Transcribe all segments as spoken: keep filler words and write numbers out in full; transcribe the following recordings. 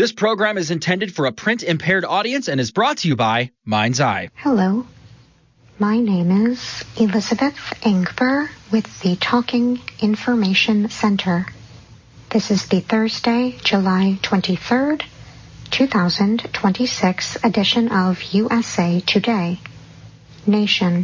This program is intended for a print-impaired audience and is brought to you by Mind's Eye. Hello. My name is Elizabeth Ingber with the Talking Information Center. This is the Thursday, July twenty-third, two thousand twenty-six edition of U S A Today. Nation.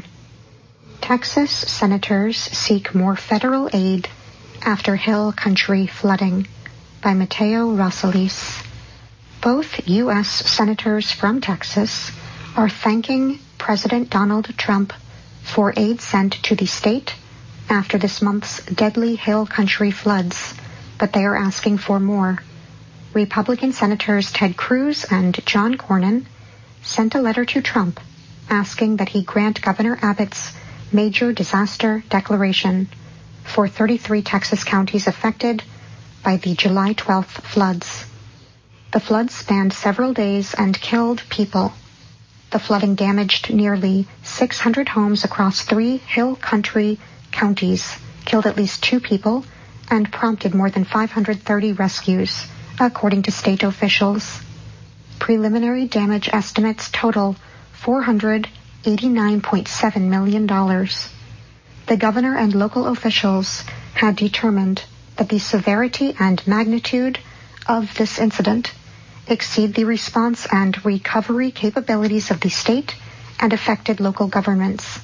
Texas senators seek more federal aid after Hill Country flooding, by Mateo Rosales. Both U S senators from Texas are thanking President Donald Trump for aid sent to the state after this month's deadly Hill Country floods, but they are asking for more. Republican Senators Ted Cruz and John Cornyn sent a letter to Trump asking that he grant Governor Abbott's major disaster declaration for thirty-three Texas counties affected by the July twelfth floods. The floods spanned several days and killed people. The flooding damaged nearly six hundred homes across three Hill Country counties, killed at least two people, and prompted more than five hundred thirty rescues, according to state officials. Preliminary damage estimates total four hundred eighty-nine point seven million dollars. The governor and local officials had determined that the severity and magnitude of this incident exceed the response and recovery capabilities of the state and affected local governments.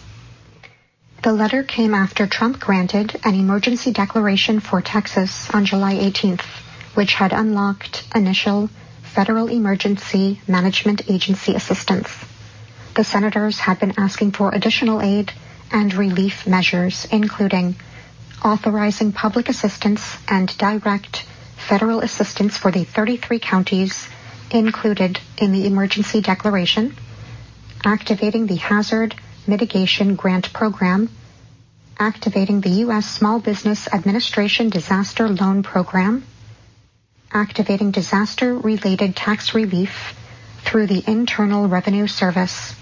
The letter came after Trump granted an emergency declaration for Texas on July eighteenth, which had unlocked initial Federal Emergency Management Agency assistance. The senators had been asking for additional aid and relief measures, including authorizing public assistance and direct federal assistance for the thirty-three counties included in the emergency declaration, activating the Hazard Mitigation Grant Program, activating the U S Small Business Administration Disaster Loan Program, activating disaster-related tax relief through the Internal Revenue Service.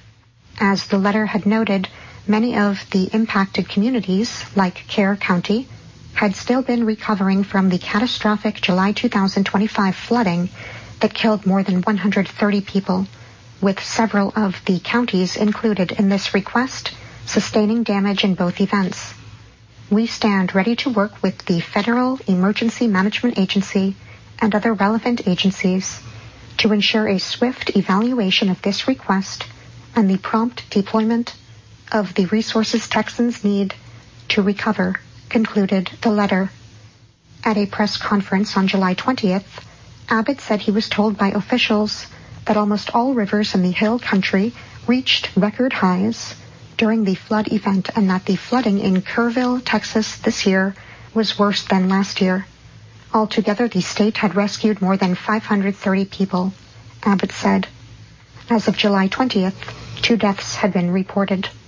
As the letter had noted, many of the impacted communities, like Kerr County, had still been recovering from the catastrophic July two thousand twenty-five flooding that killed more than one hundred thirty people, with several of the counties included in this request sustaining damage in both events. We stand ready to work with the Federal Emergency Management Agency and other relevant agencies to ensure a swift evaluation of this request and the prompt deployment of the resources Texans need to recover, concluded the letter. At a press conference on July twentieth, Abbott said he was told by officials that almost all rivers in the Hill Country reached record highs during the flood event and that the flooding in Kerrville, Texas this year was worse than last year. Altogether, the state had rescued more than five hundred thirty people, Abbott said. As of July twentieth, two deaths had been reported.